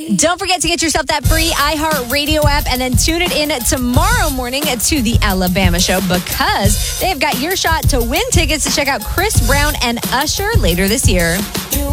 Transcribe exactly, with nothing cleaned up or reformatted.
Don't forget to get yourself that free iHeartRadio app and then tune it in tomorrow morning to the Alabama Show because they've got your shot to win tickets to check out Chris Brown and Usher later this year.